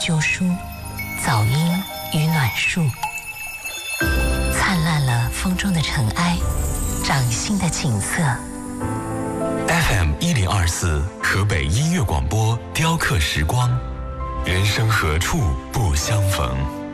旧书，早莺与暖树，灿烂了风中的尘埃，掌心的景色。 FM1024河北音乐广播，雕刻时光，人生何处不相逢。